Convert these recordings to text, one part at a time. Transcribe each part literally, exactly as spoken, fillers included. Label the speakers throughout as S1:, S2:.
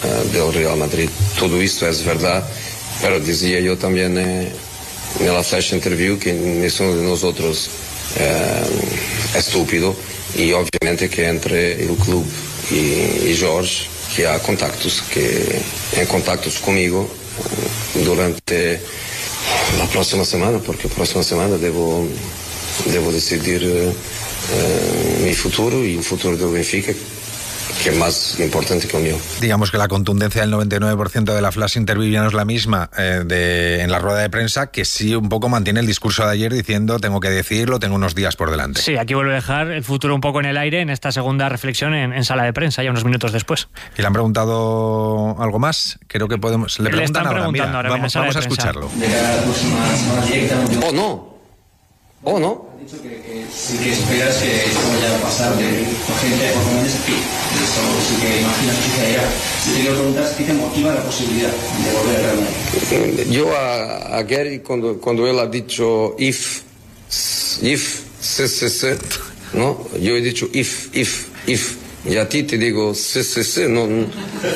S1: uh, del Real Madrid. Todo esto es verdad, pero decía yo también eh, en la flash interview que ninguno de nosotros eh, es estúpido, y obviamente que entre el club y, y Jorge, que hay contactos, que en contactos conmigo durante la próxima semana, porque la próxima semana debo, debo decidir eh, eh, mi futuro y el futuro del Benfica, que es más importante que el mío.
S2: Digamos que la contundencia del noventa y nueve por ciento de la flash interview ya no es la misma eh, de, en la rueda de prensa, que sí un poco mantiene el discurso de ayer diciendo tengo que decidirlo, tengo unos días por delante.
S3: Sí, aquí vuelve a dejar el futuro un poco en el aire en esta segunda reflexión en, en sala de prensa, ya unos minutos después.
S2: ¿Y le han preguntado algo más? Creo que podemos... Le,
S3: le
S2: preguntan
S3: están
S2: ahora,
S3: preguntando
S2: mira,
S3: ahora
S2: vamos, vamos a escucharlo.
S4: De cara a la próxima semana directamente.
S1: ¿O no? ¿O no?
S4: Has dicho que, que sí que esperas que esto vaya a pasar de gente por lo menos aquí. Eso sí que imaginas que se irá. Si te quiero preguntar, ¿qué te motiva la posibilidad de volver a Real Madrid?
S1: Yo a, a Gary, cuando, cuando él ha dicho if, if, se, se, se, ¿no? Yo he dicho if, if, if. Y a ti te digo se, se, se, no, no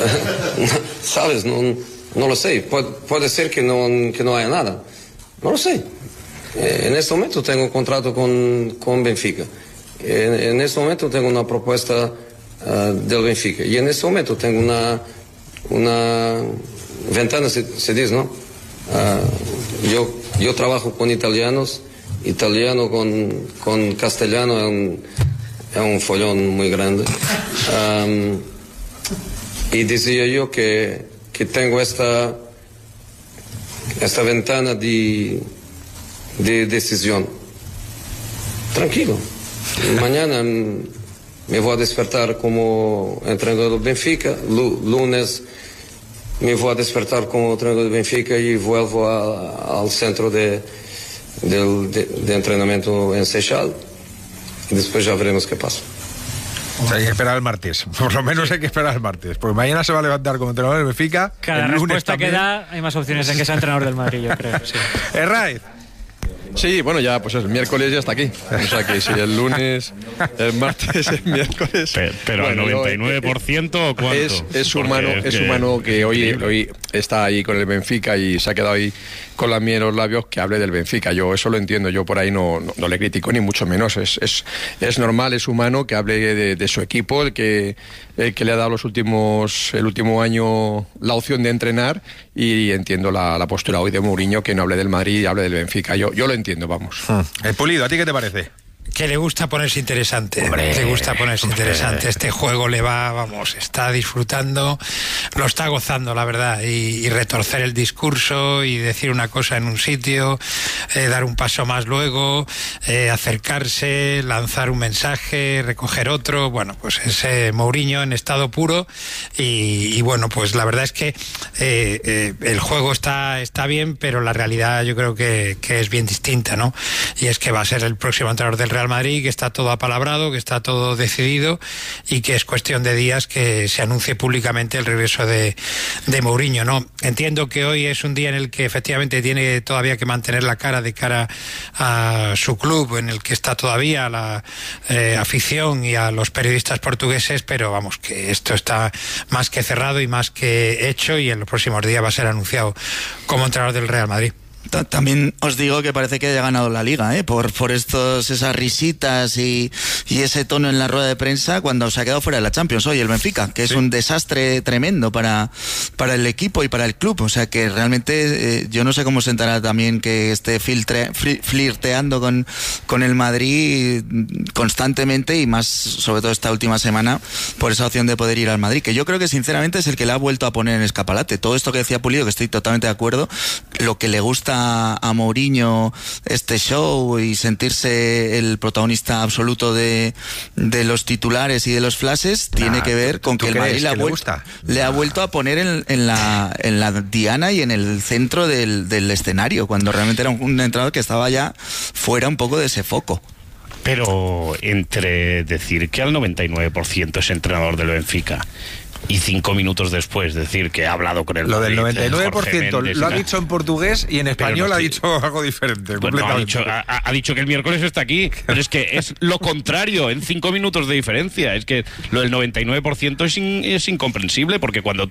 S1: ¿sabes? No, no lo sé. Puede, puede ser que no, que no haya nada. No lo sé. En este momento tengo un contrato con, con Benfica. En, en este momento tengo una propuesta uh, del Benfica. Y en este momento tengo una, una ventana, se, se dice, ¿no? Uh, yo, yo trabajo con italianos. Italiano con, con castellano es un, es un follón muy grande. Um, y decía yo que, que tengo esta, esta ventana de... de decisión. Tranquilo. Mañana me voy a despertar como entrenador del Benfica. Lunes me voy a despertar como entrenador del Benfica y vuelvo a, al centro de, de, de, de entrenamiento en Seixal. Y después ya veremos qué pasa.
S2: O sea, hay que esperar el martes. Por lo menos hay que esperar el martes. Pues mañana se va a levantar como entrenador del Benfica.
S3: Cada
S2: el lunes
S3: respuesta
S2: también.
S3: que da, hay más opciones en que sea entrenador del Madrid, yo creo. Sí.
S2: Herraiz.
S5: Sí, bueno, ya pues el miércoles ya está aquí. O sea que si el lunes, el martes, el miércoles.
S6: Pero, pero
S5: bueno,
S6: al noventa y nueve por ciento o cuánto?
S5: Es, es humano, es,
S6: es
S5: que humano que hoy, hoy está ahí con el Benfica y se ha quedado ahí con la miel en los labios que hable del Benfica. Yo eso lo entiendo, yo por ahí no, no, no le critico ni mucho menos. Es, es, es normal, es humano que hable de, de su equipo, el que, el que le ha dado los últimos, el último año la opción de entrenar, y entiendo la, la postura hoy de Mourinho, que no hable del Madrid y hable del Benfica. Yo, yo lo entiendo, vamos.
S2: Hmm. El Pulido, ¿a ti qué te parece?
S7: Que le gusta ponerse interesante,
S2: hombre,
S7: le gusta ponerse
S2: hombre.
S7: interesante. Este juego le va, vamos, está disfrutando, lo está gozando, la verdad, y, y retorcer el discurso y decir una cosa en un sitio, eh, dar un paso más luego, eh, acercarse, lanzar un mensaje, recoger otro. Bueno, pues ese Mourinho en estado puro, y, y bueno, pues la verdad es que eh, eh, el juego está, está bien, pero la realidad yo creo que, que es bien distinta, ¿no? Y es que va a ser el próximo entrenador del Real Madrid, que está todo apalabrado, que está todo decidido, y que es cuestión de días que se anuncie públicamente el regreso de, de Mourinho, ¿no? Entiendo que hoy es un día en el que efectivamente tiene todavía que mantener la cara de cara a su club, en el que está todavía la eh, afición y a los periodistas portugueses, pero vamos, que esto está más que cerrado y más que hecho, y en los próximos días va a ser anunciado como entrenador del Real Madrid.
S8: También os digo que parece que haya ganado la Liga, ¿eh? por, por estos, esas risitas y, y ese tono en la rueda de prensa cuando se ha quedado fuera de la Champions hoy el Benfica, que es sí. un desastre tremendo para, para el equipo y para el club. O sea que realmente eh, yo no sé cómo sentará también que esté filtre, flirteando con, con el Madrid constantemente, y más sobre todo esta última semana por esa opción de poder ir al Madrid, que yo creo que sinceramente es el que le ha vuelto a poner en escaparate. Todo esto que decía Pulido, que estoy totalmente de acuerdo, lo que le gusta a Mourinho este show y sentirse el protagonista absoluto de, de los titulares y de los flashes, nah, tiene que ver con que el Madrid le ha, vuelto, le, le ha vuelto a poner en, en, la, en la diana y en el centro del, del escenario, cuando realmente era un, un entrenador que estaba ya fuera un poco de ese foco.
S6: Pero entre decir que al noventa y nueve por ciento es entrenador del Benfica y cinco minutos después decir que ha hablado con el
S2: Lo
S6: Madrid,
S2: del noventa y nueve por ciento lo ha
S6: la...
S2: dicho en portugués, y en español no, ha dicho algo diferente.
S6: Pues no, ha, dicho, ha, ha dicho que el miércoles está aquí, pero es que es lo contrario, en cinco minutos de diferencia. Es que lo del noventa y nueve por ciento es, in, es incomprensible, porque cuando